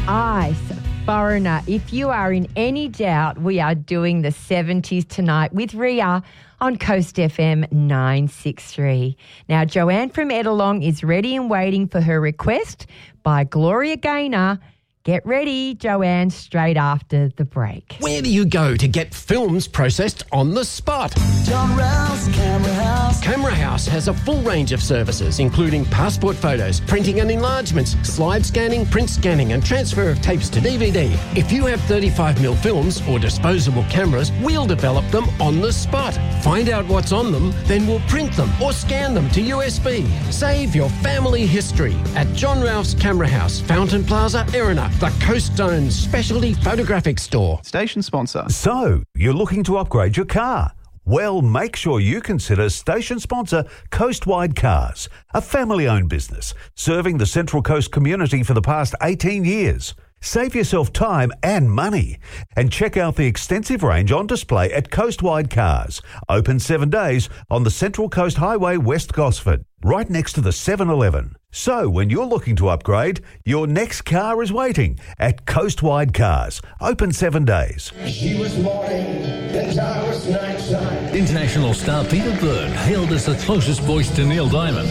Ice, Foreigner. If you are in any doubt, we are doing the 70s tonight with Ria on Coast FM 963. Now, Joanne from Edelong is ready and waiting for her request by Gloria Gaynor. Get ready, Joanne, straight after the break. Where do you go to get films processed on the spot? John Rouse Camera House. Camera House has a full range of services, including passport photos, printing and enlargements, slide scanning, print scanning, and transfer of tapes to DVD. If you have 35mm films or disposable cameras, we'll develop them on the spot. Find out what's on them, then we'll print them or scan them to USB. Save your family history at John Rouse Camera House, Fountain Plaza, Erina, the Coast Zone's specialty photographic store. Station sponsor. So, you're looking to upgrade your car? Well, make sure you consider station sponsor Coastwide Cars, a family-owned business serving the Central Coast community for the past 18 years. Save yourself time and money and check out the extensive range on display at Coastwide Cars, open 7 days on the Central Coast Highway, West Gosford, right next to the 7-Eleven. So when you're looking to upgrade, your next car is waiting at Coastwide Cars, open 7 days. She was morning, and I was nighttime. International star Peter Byrne hailed as the closest voice to Neil Diamond.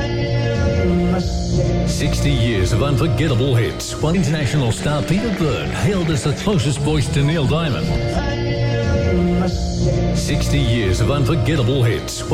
60 years of unforgettable hits. While international star Peter Byrne hailed as the closest voice to Neil Diamond. 60 years of unforgettable hits.